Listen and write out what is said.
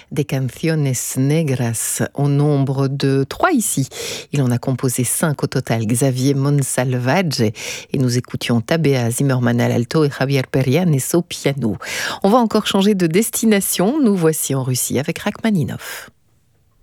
des Canciones Negras, au nombre de 3 ici. Il en a composé 5 au total, Xavier Monsalvage, et nous écoutions Tabea Zimmermann à l'alto et Javier Perianes au piano. On va encore changer de destination, nous voici en Russie avec Rachmaninov.